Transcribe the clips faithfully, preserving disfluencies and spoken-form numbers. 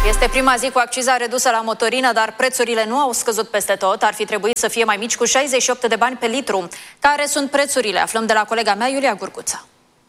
Este prima zi cu acciza redusă la motorină, dar prețurile nu au scăzut peste tot. Ar fi trebuit să fie mai mici, cu șaizeci și opt de bani pe litru. Care sunt prețurile? Aflăm de la colega mea, Iulia Gurguța.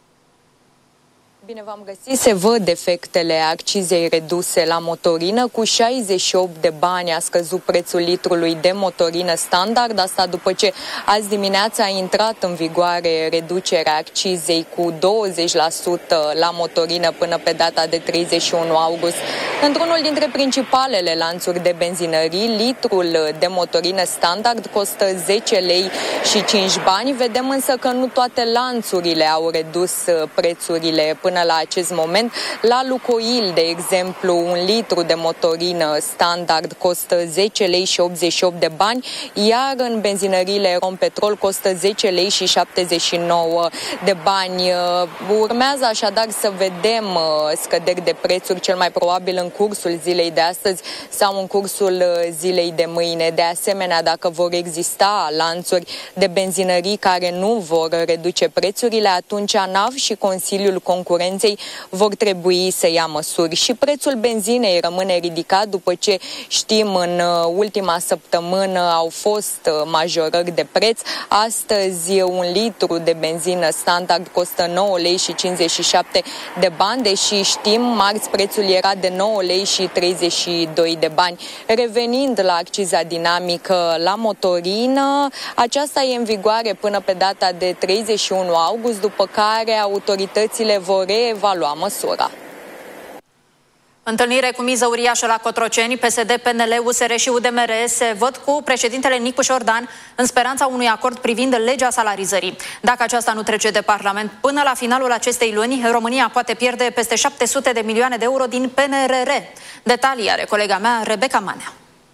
Bine v-am găsit. Se văd efectele accizei reduse la motorină. Cu șaizeci și opt de bani a scăzut prețul litrului de motorină standard. Asta după ce azi dimineața a intrat în vigoare reducerea accizei cu douăzeci la sută la motorină până pe data de treizeci și unu august. Într-unul dintre principalele lanțuri de benzinării, litrul de motorină standard costă zece lei și cinci bani. Vedem însă că nu toate lanțurile au redus prețurile până la acest moment. La Lucoil, de exemplu, un litru de motorină standard costă zece lei și optzeci și opt de bani, iar în benzinăriile Rompetrol costă zece lei și șaptezeci și nouă de bani. Urmează așadar să vedem scăderi de prețuri, cel mai probabil în cursul zilei de astăzi sau în cursul zilei de mâine. De asemenea, dacă vor exista lanțuri de benzinării care nu vor reduce prețurile, atunci ANAF și Consiliul Concurenței vor trebui să ia măsuri. Și prețul benzinei rămâne ridicat după ce știm în ultima săptămână au fost majorări de preț. Astăzi un litru de benzină standard costă nouă lei și cincizeci și șapte de bani, deși știm marți prețul era de nouă lei și treizeci și doi de bani. Revenind la acciza dinamică la motorină, aceasta e în vigoare până pe data de treizeci și unu august, după care autoritățile vor reevalua măsura. Întâlnire cu miză uriașă la Cotroceni. P S D, P N L, U S R și U D M R se văd cu președintele Nicu Șordan în speranța unui acord privind legea salarizării. Dacă aceasta nu trece de Parlament până la finalul acestei luni, România poate pierde peste șapte sute de milioane de euro din P N R R. Detalii are colega mea, Rebecca Manea.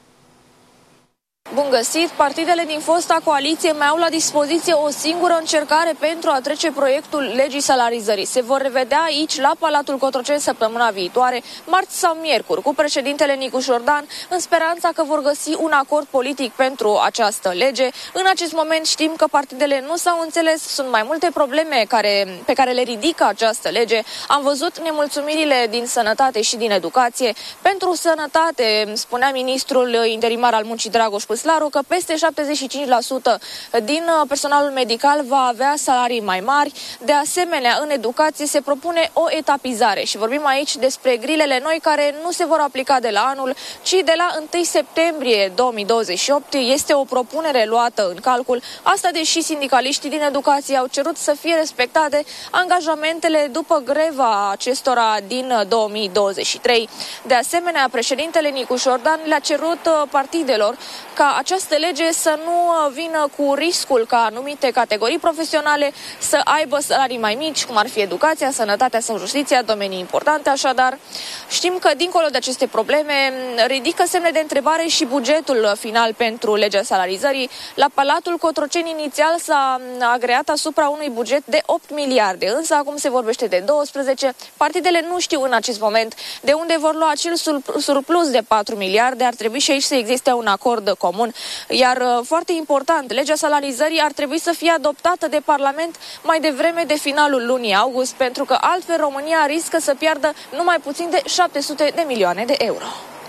Bun găsit! Partidele din fosta coaliție mai au la dispoziție o singură încercare pentru a trece proiectul legii salarizării. Se vor revedea aici, la Palatul Cotroceni, săptămâna viitoare, marți sau miercuri, cu președintele Nicu Șordan, în speranța că vor găsi un acord politic pentru această lege. În acest moment știm că partidele nu s-au înțeles, sunt mai multe probleme care, pe care le ridică această lege. Am văzut nemulțumirile din sănătate și din educație. Pentru sănătate, spunea ministrul interimar al muncii Dragoș Păslaru că peste șaptezeci și cinci la sută din personalul medical va avea salarii mai mari. De asemenea, în educație se propune o etapizare și vorbim aici despre grilele noi care nu se vor aplica de la anul, ci de la întâi septembrie două mii douăzeci și opt. Este o propunere luată în calcul. Asta deși sindicaliștii din educație au cerut să fie respectate angajamentele după greva acestora din două mii douăzeci și trei. De asemenea, președintele Nicu Șordan le-a cerut partidelor ca această lege să nu vină cu riscul ca anumite categorii profesionale să aibă salarii mai mici, cum ar fi educația, sănătatea sau justiția, domenii importante. Așadar, știm că dincolo de aceste probleme ridică semne de întrebare și bugetul final pentru legea salarizării. La Palatul Cotroceni inițial s-a agreat asupra unui buget de opt miliarde, însă acum se vorbește de doisprezece. Partidele nu știu în acest moment de unde vor lua acel surplus de patru miliarde. Ar trebui și aici să existe un acord comun. Iar foarte important, legea salarizării ar trebui să fie adoptată de Parlament mai devreme de finalul lunii august, pentru că altfel România riscă să piardă numai puțin de șapte sute de milioane de euro.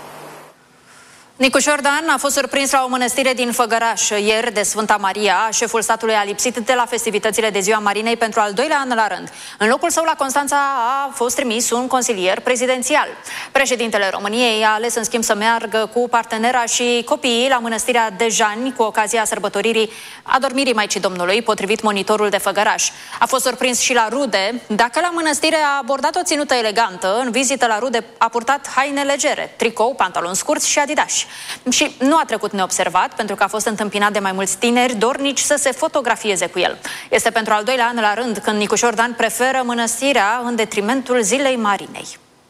Nicu Șordan a fost surprins la o mănăstire din Făgăraș ieri de Sfânta Maria. Șeful statului a lipsit de la festivitățile de Ziua Marinei pentru al doilea an la rând. În locul său la Constanța a fost trimis un consilier prezidențial. Președintele României a ales în schimb să meargă cu partenera și copiii la mănăstirea Dejani cu ocazia sărbătoririi Adormirii Maicii Domnului, potrivit Monitorul de Făgăraș. A fost surprins și la rude. Dacă la mănăstire a abordat o ținută elegantă, în vizită la rude a purtat haine legere, tricou, pantaloni scurți și adidași. Și nu a trecut neobservat, pentru că a fost întâmpinat de mai mulți tineri dornici să se fotografieze cu el. Este pentru al doilea an la rând când Nicu Șordan preferă mănăstirea în detrimentul Zilei Marinei.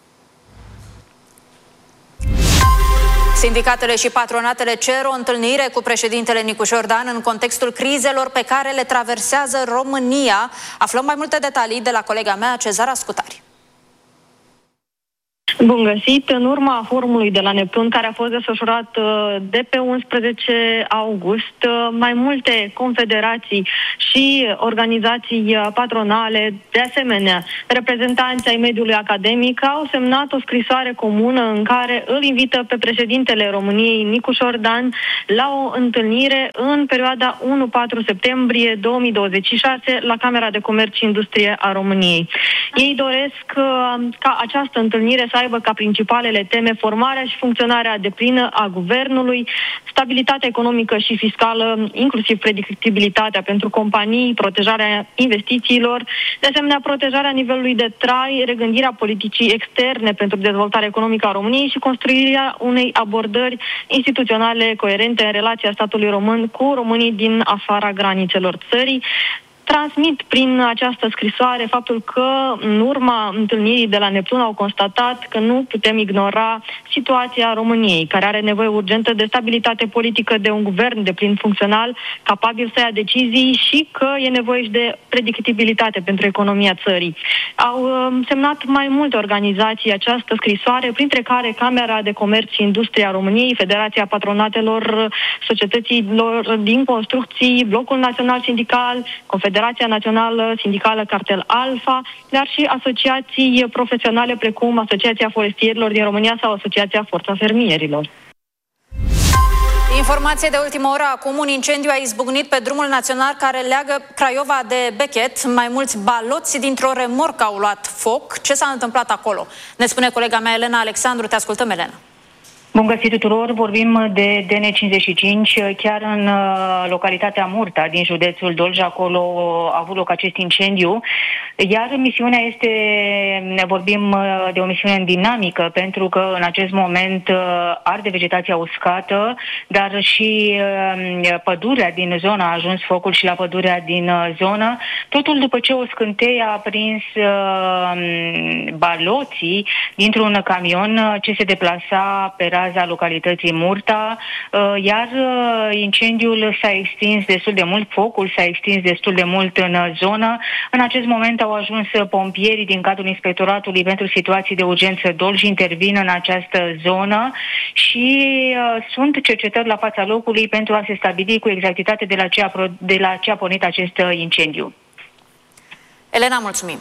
Sindicatele și patronatele cer o întâlnire cu președintele Nicu Șordan în contextul crizelor pe care le traversează România. Aflăm mai multe detalii de la colega mea, Cezara Scutari. Bun găsit! În urma forumului de la Neptun, care a fost desfășurat de pe unsprezece august, mai multe confederații și organizații patronale, de asemenea reprezentanți ai mediului academic, au semnat o scrisoare comună în care îl invită pe președintele României, Nicu Șordan, la o întâlnire în perioada unu patru septembrie două mii douăzeci și șase la Camera de Comerț și Industrie a României. Ei doresc ca această întâlnire să aibă ca principalele teme formarea și funcționarea deplină a guvernului, stabilitatea economică și fiscală, inclusiv predictibilitatea pentru companii, protejarea investițiilor, de asemenea protejarea nivelului de trai, regândirea politicii externe pentru dezvoltarea economică a României și construirea unei abordări instituționale coerente în relația statului român cu românii din afara granițelor țării. Transmit prin această scrisoare faptul că în urma întâlnirii de la Neptun au constatat că nu putem ignora situația României, care are nevoie urgentă de stabilitate politică, de un guvern deplin funcțional, capabil să ia decizii și că e nevoie și de predictibilitate pentru economia țării. Au uh, semnat mai multe organizații această scrisoare, printre care Camera de Comerț și Industrie a României, Federația Patronatelor Societăților din Construcții, Blocul Național Sindical, Confederația Națională Sindicală Cartel Alfa, dar și asociații profesionale precum Asociația Forestierilor din România sau Asociația Forța Fermierilor. Informație de ultimă oră acum, un incendiu a izbucnit pe drumul național care leagă Craiova de Bechet. Mai mulți baloți dintr-o remorcă au luat foc. Ce s-a întâmplat acolo? Ne spune colega mea Elena Alexandru. Te ascultăm, Elena. Bun găsit tuturor, vorbim de D N cincizeci și cinci, chiar în uh, localitatea Murta din județul Dolj, acolo a avut loc acest incendiu, iar misiunea este, ne vorbim uh, de o misiune dinamică, pentru că în acest moment uh, arde vegetația uscată, dar și uh, pădurea din zona a ajuns focul și la pădurea din uh, zonă, totul după ce o scânteie a prins uh, baloții dintr-un camion uh, ce se deplasa pe raza localității Murta, iar incendiul s-a extins destul de mult, focul s-a extins destul de mult în zonă. În acest moment au ajuns pompierii din cadrul Inspectoratului pentru Situații de Urgență Dolj, intervin în această zonă și sunt cercetări la fața locului pentru a se stabili cu exactitate de la ce a, de la ce a pornit acest incendiu. Elena, mulțumim!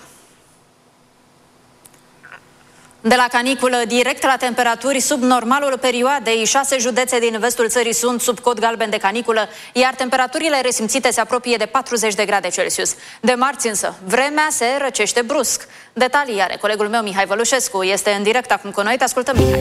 De la caniculă direct la temperaturi sub normalul perioadei, șase județe din vestul țării sunt sub cod galben de caniculă, iar temperaturile resimțite se apropie de patruzeci de grade Celsius. De marți însă, vremea se răcește brusc. Detalii are colegul meu Mihai Vălușescu. Este în direct acum cu noi. Te ascultăm, Mihai.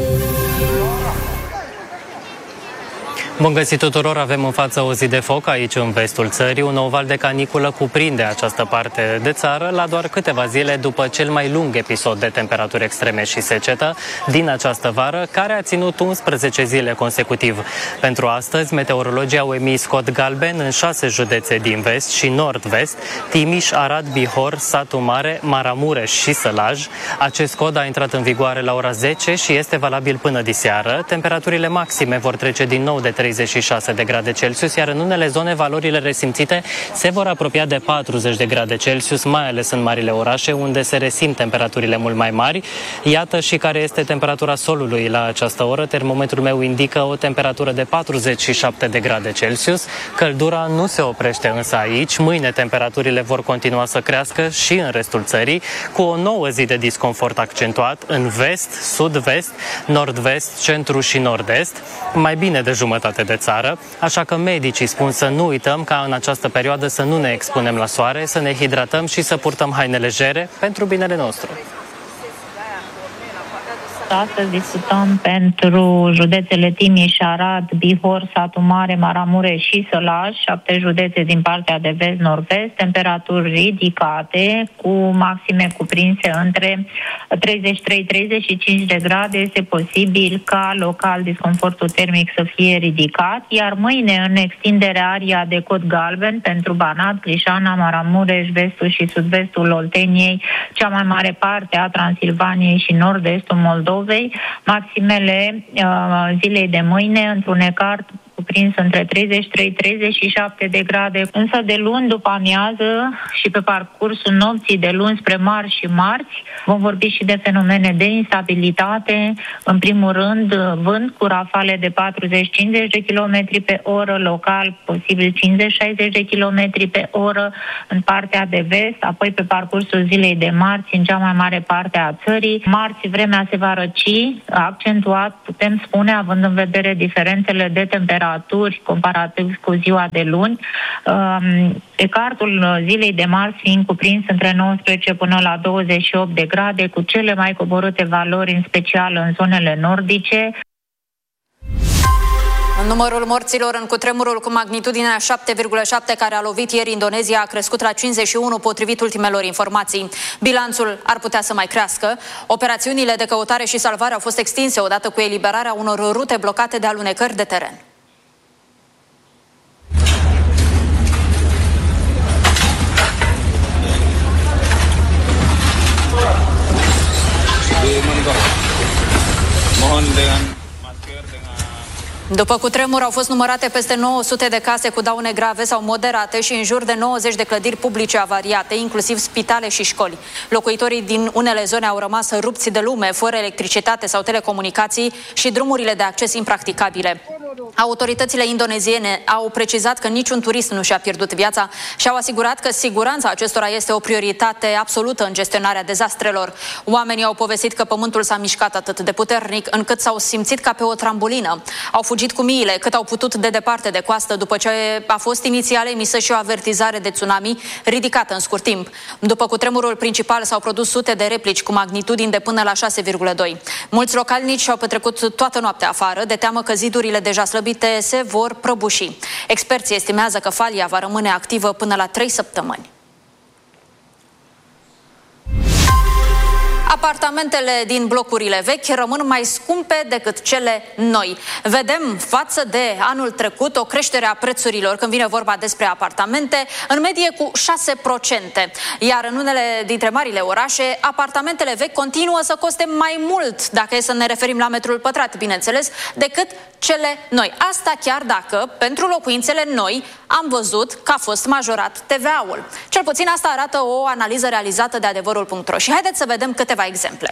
Bun găsit tuturor, avem în față o zi de foc aici în vestul țării. Un nou val de caniculă cuprinde această parte de țară la doar câteva zile după cel mai lung episod de temperaturi extreme și secetă din această vară, care a ținut unsprezece zile consecutiv. Pentru astăzi, meteorologii au emis cod galben în șase județe din vest și nord-vest: Timiș, Arad, Bihor, Satu Mare, Maramureș și Sălaj. Acest cod a intrat în vigoare la ora zece și este valabil până diseară. Temperaturile maxime vor trece din nou de treizeci și șase de grade Celsius, iar în unele zone valorile resimțite se vor apropia de patruzeci de grade Celsius, mai ales în marile orașe, unde se resimt temperaturile mult mai mari. Iată și care este temperatura solului la această oră. Termometrul meu indică o temperatură de patruzeci și șapte de grade Celsius. Căldura nu se oprește însă aici. Mâine temperaturile vor continua să crească și în restul țării, cu o nouă zi de disconfort accentuat în vest, sud-vest, nord-vest, centru și nord-est, mai bine de jumătate de țară, așa că medicii spun să nu uităm ca în această perioadă să nu ne expunem la soare, să ne hidratăm și să purtăm haine legere pentru binele nostru. Astăzi discutăm pentru județele Timiș, Arad, Bihor, Satu Mare, Maramureș și Sălaj, șapte județe din partea de vest-nord-vest, temperaturi ridicate, cu maxime cuprinse între treizeci și trei treizeci și cinci de grade. Este posibil ca local disconfortul termic să fie ridicat, iar mâine, în extinderea aria de cod galben pentru Banat, Crișana, Maramureș, vestul și sud-vestul Olteniei, cea mai mare parte a Transilvaniei și nord-estul Moldovei, maximele uh, zilei de mâine, întrunecat cuprins între treizeci și trei - treizeci și șapte de grade, însă de luni după amiază și pe parcursul nopții de luni spre marți și marți vom vorbi și de fenomene de instabilitate. În primul rând, vânt cu rafale de patruzeci - cincizeci de kilometri pe oră, local posibil cincizeci - șaizeci de kilometri pe oră în partea de vest, apoi pe parcursul zilei de marți în cea mai mare parte a țării. Marți vremea se va răci, accentuat, putem spune, având în vedere diferențele de temperaturi comparativ cu ziua de luni. Ecartul zilei de marți fiind cuprins între nouăsprezece până la douăzeci și opt de grade, cu cele mai coborâte valori, în special în zonele nordice. Numărul morților în cutremurul cu magnitudinea șapte virgulă șapte care a lovit ieri Indonezia a crescut la cincizeci și unu potrivit ultimelor informații. Bilanțul ar putea să mai crească. Operațiunile de căutare și salvare au fost extinse odată cu eliberarea unor rute blocate de alunecări de teren. Mohon dengan După cutremur au fost numărate peste nouă sute de case cu daune grave sau moderate și în jur de nouăzeci de clădiri publice avariate, inclusiv spitale și școli. Locuitorii din unele zone au rămas rupți de lume, fără electricitate sau telecomunicații și drumurile de acces impracticabile. Autoritățile indoneziene au precizat că niciun turist nu și-a pierdut viața și au asigurat că siguranța acestora este o prioritate absolută în gestionarea dezastrelor. Oamenii au povestit că pământul s-a mișcat atât de puternic încât s-au simțit ca pe o trambulină. Au fugit cu miile cât au putut de departe de coastă după ce a fost inițial emisă și o avertizare de tsunami ridicată în scurt timp. După cutremurul principal s-au produs sute de replici cu magnitudini de până la șase virgulă doi. Mulți localnici și-au petrecut toată noaptea afară, de teamă că zidurile deja slăbite se vor prăbuși. Experții estimează că falia va rămâne activă până la trei săptămâni. Apartamentele din blocurile vechi rămân mai scumpe decât cele noi. Vedem față de anul trecut o creștere a prețurilor când vine vorba despre apartamente, în medie cu șase la sută. Iar în unele dintre marile orașe, apartamentele vechi continuă să coste mai mult, dacă e să ne referim la metrul pătrat, bineînțeles, decât cele noi. Asta chiar dacă, pentru locuințele noi, am văzut că a fost majorat T V A-ul. Cel puțin asta arată o analiză realizată de adevărul punct ro. Și haideți să vedem câteva exemple.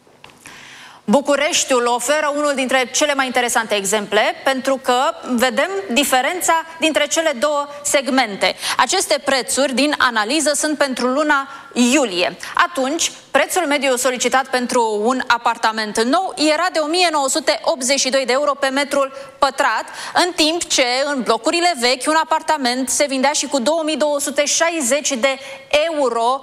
Bucureștiul oferă unul dintre cele mai interesante exemple pentru că vedem diferența dintre cele două segmente. Aceste prețuri din analiză sunt pentru luna iulie. Atunci, prețul mediu solicitat pentru un apartament nou era de o mie nouă sute optzeci și doi de euro pe metrul pătrat, în timp ce în blocurile vechi un apartament se vindea și cu două mii două sute șaizeci de euro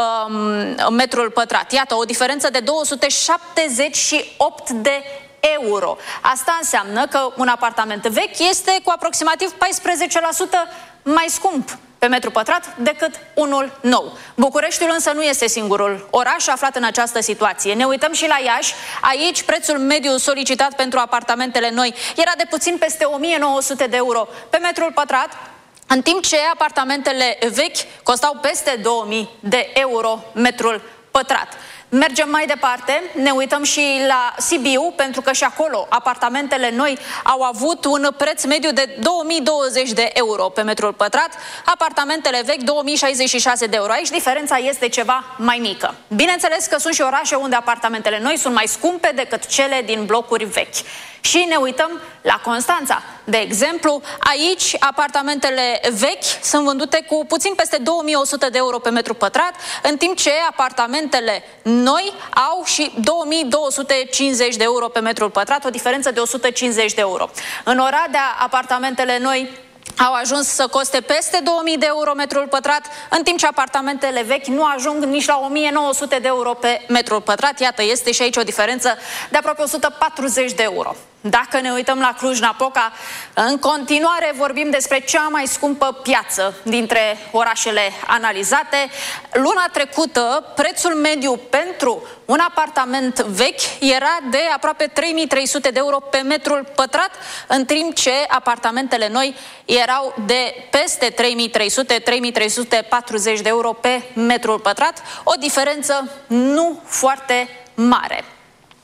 um, metrul pătrat. Iată, o diferență de două sute șaptezeci și opt de euro. Asta înseamnă că un apartament vechi este cu aproximativ paisprezece la sută mai scump pe metru pătrat decât unul nou. Bucureștiul însă nu este singurul oraș aflat în această situație. Ne uităm și la Iași. Aici prețul mediu solicitat pentru apartamentele noi era de puțin peste o mie nouă sute de euro pe metrul pătrat, în timp ce apartamentele vechi costau peste două mii de euro metrul pătrat. Mergem mai departe, ne uităm și la Sibiu, pentru că și acolo apartamentele noi au avut un preț mediu de două mii douăzeci de euro pe metrul pătrat, apartamentele vechi două mii șaizeci și șase de euro. Aici diferența este ceva mai mică. Bineînțeles că sunt și orașe unde apartamentele noi sunt mai scumpe decât cele din blocuri vechi. Și ne uităm la Constanța. De exemplu, aici apartamentele vechi sunt vândute cu puțin peste două mii o sută de euro pe metru pătrat, în timp ce apartamentele noi au și două mii două sute cincizeci de euro pe metru pătrat, o diferență de o sută cincizeci de euro. În Oradea, apartamentele noi au ajuns să coste peste două mii de euro metrul pătrat, în timp ce apartamentele vechi nu ajung nici la o mie nouă sute de euro pe metrul pătrat. Iată, este și aici o diferență de aproape o sută patruzeci de euro. Dacă ne uităm la Cluj-Napoca, în continuare vorbim despre cea mai scumpă piață dintre orașele analizate. Luna trecută, prețul mediu pentru un apartament vechi era de aproape trei mii trei sute de euro pe metrul pătrat, în timp ce apartamentele noi erau de peste trei mii trei sute - trei mii trei sute patruzeci de euro pe metrul pătrat, o diferență nu foarte mare.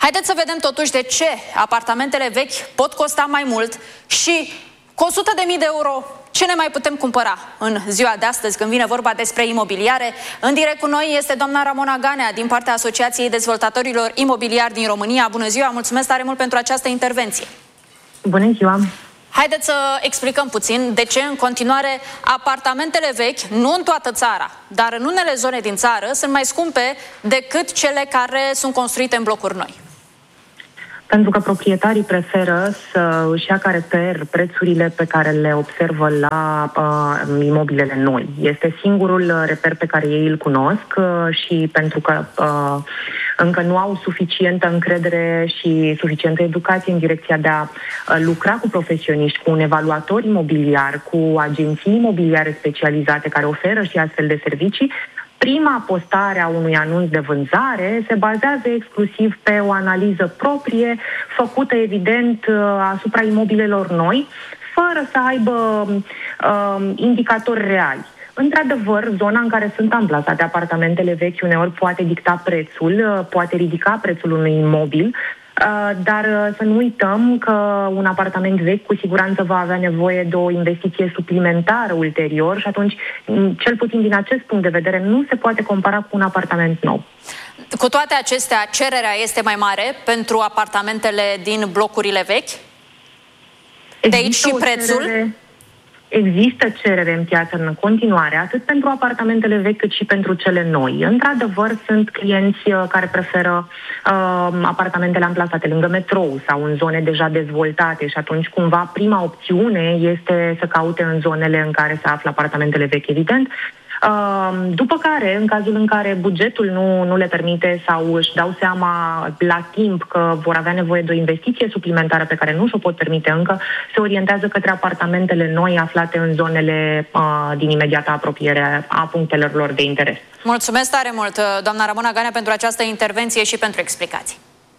Haideți să vedem totuși de ce apartamentele vechi pot costa mai mult și cu o sută de mii de euro ce ne mai putem cumpăra în ziua de astăzi când vine vorba despre imobiliare. În direct cu noi este doamna Ramona Ganea din partea Asociației Dezvoltatorilor Imobiliari din România. Bună ziua, mulțumesc tare mult pentru această intervenție. Bună ziua! Haideți să explicăm puțin de ce în continuare apartamentele vechi, nu în toată țara, dar în unele zone din țară, sunt mai scumpe decât cele care sunt construite în blocuri noi. Pentru că proprietarii preferă să își ia ca reper prețurile pe care le observă la uh, imobilele noi. Este singurul reper pe care ei îl cunosc uh, și pentru că uh, încă nu au suficientă încredere și suficientă educație în direcția de a uh, lucra cu profesioniști, cu un evaluator imobiliar, cu agenții imobiliare specializate care oferă și astfel de servicii, prima postare a unui anunț de vânzare se bazează exclusiv pe o analiză proprie, făcută evident asupra imobilelor noi, fără să aibă uh, indicatori reali. Într-adevăr, zona în care sunt amplasate apartamentele vechi uneori poate dicta prețul, poate ridica prețul unui imobil, dar să nu uităm că un apartament vechi cu siguranță va avea nevoie de o investiție suplimentară ulterior și atunci, cel puțin din acest punct de vedere, nu se poate compara cu un apartament nou. Cu toate acestea, cererea este mai mare pentru apartamentele din blocurile vechi? De aici și prețul? Cerere... Există cerere în piață în continuare, atât pentru apartamentele vechi cât și pentru cele noi. Într-adevăr, sunt clienți care preferă uh, apartamentele amplasate lângă metrou sau în zone deja dezvoltate și atunci cumva prima opțiune este să caute în zonele în care se află apartamentele vechi, evident. După care, în cazul în care bugetul nu, nu le permite sau își dau seama la timp că vor avea nevoie de o investiție suplimentară pe care nu și-o pot permite încă, se orientează către apartamentele noi aflate în zonele uh, din imediata apropiere a punctelor lor de interes. Mulțumesc tare mult, doamna Ramona Ganea, pentru această intervenție și pentru explicații.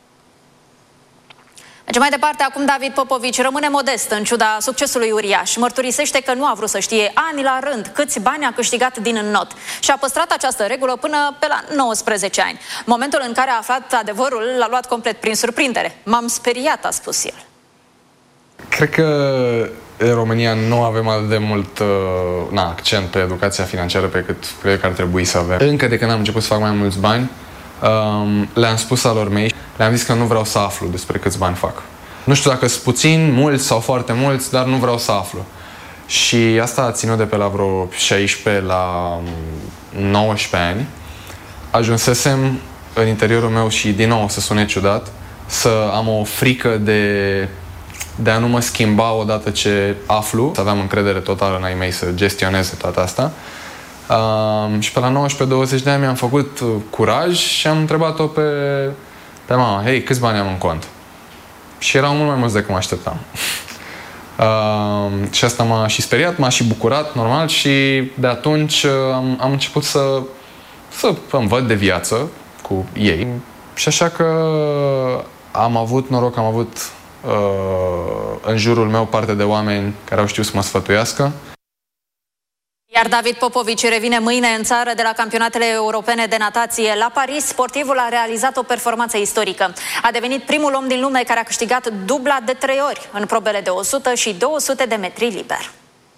Mergem mai departe, acum David Popovici rămâne modest în ciuda succesului uriaș. Mărturisește că nu a vrut să știe ani la rând câți bani a câștigat din înnot și a păstrat această regulă până pe la nouăsprezece ani. Momentul în care a aflat adevărul l-a luat complet prin surprindere. M-am speriat, a spus el. Cred că în România nu avem atât de mult uh, na, accent pe educația financiară pe cât cred că ar trebui să avem. Încă de când am început să fac mai mulți bani, Um, le-am spus alor mei, le-am zis că nu vreau să aflu despre câți bani fac. Nu știu dacă sunt puțini, mulți sau foarte mulți, dar nu vreau să aflu. Și asta a ținut de pe la vreo șaisprezece la nouăsprezece ani. Ajunsesem în interiorul meu și din nou să sune ciudat, să am o frică de, de a nu mă schimba odată ce aflu, să aveam încredere totală în ai mei să gestioneze toată asta. Uh, și pe la nouăsprezece douăzeci de ani mi-am făcut curaj și am întrebat-o pe, pe mama, hei, câți bani am în cont? Și erau mult mai mulți decât mă așteptam. Uh, și asta m-a și speriat, m-a și bucurat, normal, și de atunci uh, am, am început să, să îmi văd de viață cu ei. Și așa că am avut noroc, am avut uh, în jurul meu parte de oameni care au știut să mă sfătuiască. Iar David Popovici revine mâine în țară de la campionatele europene de natație. La Paris, sportivul a realizat o performanță istorică. A devenit primul om din lume care a câștigat dubla de trei ori în probele de o sută și două sute de metri liber.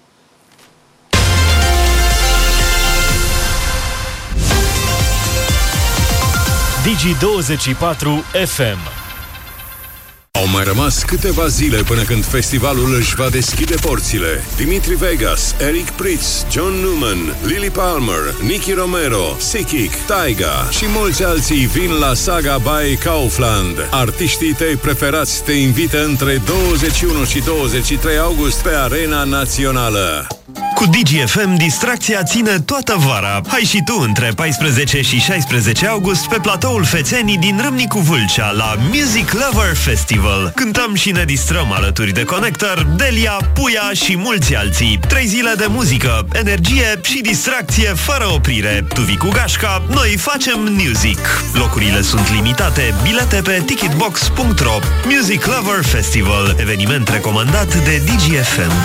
Digi douăzeci și patru F M. Au mai rămas câteva zile până când festivalul își va deschide porțile. Dimitri Vegas, Eric Prydz, John Newman, Lily Palmer, Nicky Romero, Sikic, Taiga și mulți alții vin la Saga by Kaufland. Artiștii tăi preferați te invită între douăzeci și unu și douăzeci și trei august pe Arena Națională. Cu Digi F M, distracția ține toată vara. Hai și tu între paisprezece și șaisprezece august pe platoul Fețenii din Râmnicu Vâlcea la Music Lover Festival. Cântăm și ne distrăm alături de Connector, Delia, Puia și mulți alții. Trei zile de muzică, energie și distracție fără oprire. Tu vii cu gașca, noi facem music. Locurile sunt limitate, bilete pe ticketbox punct ro. Music Lover Festival, eveniment recomandat de Digi F M.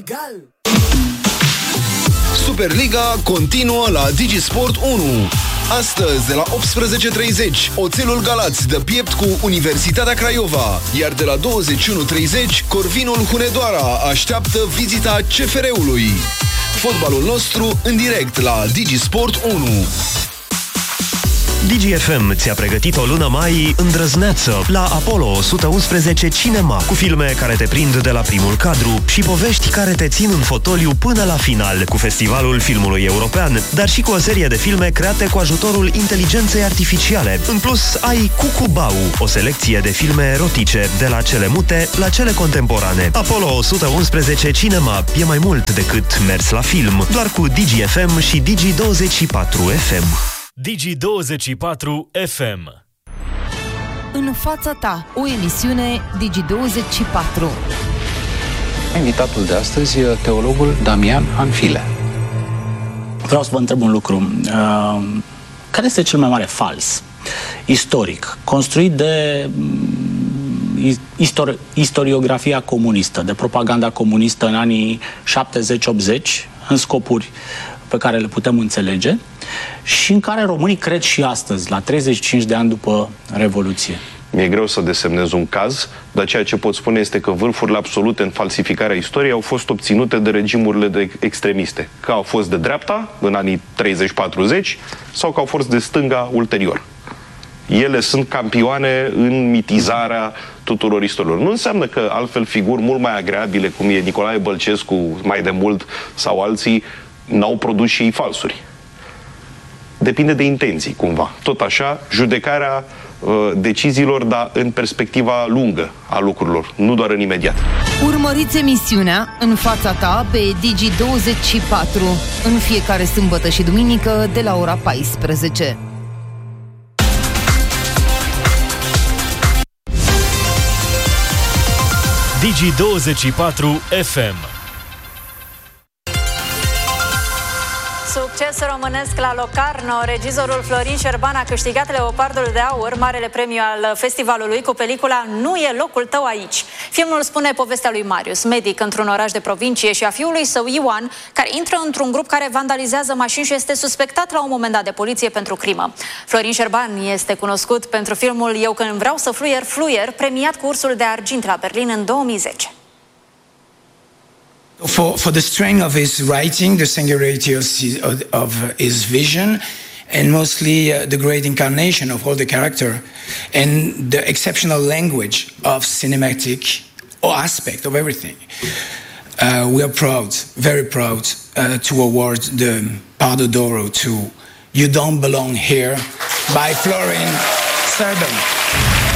Superliga continuă la Digisport unu. Astăzi, de la optsprezece și treizeci, Oțelul Galați dă piept cu Universitatea Craiova. Iar de la douăzeci și unu și treizeci, Corvinul Hunedoara așteaptă vizita C F R-ului. Fotbalul nostru în direct la DigiSport unu. Digi F M ți-a pregătit o lună mai îndrăzneață la Apollo o sută unsprezece Cinema, cu filme care te prind de la primul cadru și povești care te țin în fotoliu până la final, cu Festivalul Filmului European, dar și cu o serie de filme create cu ajutorul inteligenței artificiale. În plus, ai Cucubau, o selecție de filme erotice, de la cele mute la cele contemporane. Apollo o sută unsprezece Cinema e mai mult decât mers la film, doar cu Digi F M și Digi douăzeci și patru F M. Digi douăzeci și patru F M. În fața ta, o emisiune Digi douăzeci și patru. Invitatul de astăzi e teologul Damian Anfile. Vreau să vă întreb un lucru. Uh, care este cel mai mare fals istoric construit de istori- istoriografia comunistă, de propaganda comunistă în anii șaptezeci optzeci, în scopuri pe care le putem înțelege și în care românii cred și astăzi, la treizeci și cinci de ani după Revoluție? Mi-e greu să desemnez un caz, dar ceea ce pot spune este că vârfurile absolute în falsificarea istoriei au fost obținute de regimurile de extremiste, că au fost de dreapta în anii treizeci patruzeci sau că au fost de stânga ulterior. Ele sunt campioane în mitizarea tuturor istoriilor. Nu înseamnă că altfel figuri mult mai agreabile, cum e Nicolae Bălcescu mai de mult sau alții, n-au produs și ei falsuri. Depinde de intenții, cumva. Tot așa, judecarea uh, deciziilor, dar în perspectiva lungă a lucrurilor, nu doar în imediat. Urmăriți emisiunea În fața ta pe Digi douăzeci și patru în fiecare sâmbătă și duminică de la ora paisprezece. Digi douăzeci și patru F M. Succes românesc la Locarno. Regizorul Florin Șerban a câștigat Leopardul de Aur, marele premiu al festivalului, cu pelicula Nu e locul tău aici. Filmul spune povestea lui Marius, medic într-un oraș de provincie, și a fiului său Ioan, care intră într-un grup care vandalizează mașini și este suspectat la un moment dat de poliție pentru crimă. Florin Șerban este cunoscut pentru filmul Eu când vreau să fluier, fluier, premiat cu Ursul de Argint la Berlin în două mii zece. For, for the strength of his writing, the singularity of his, of his vision, and mostly uh, the great incarnation of all the character, and the exceptional language of cinematic or aspect of everything. Uh, we are proud, very proud, uh, to award the Pardo d'Oro to You Don't Belong Here by Florin Șerban.